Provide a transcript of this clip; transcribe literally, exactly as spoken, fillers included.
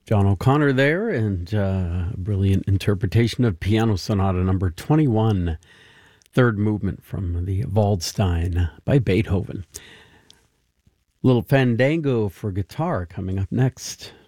John O'Connor there, and uh, a brilliant interpretation of Piano Sonata number twenty-one, third movement from the Waldstein by Beethoven. Little fandango for guitar coming up next.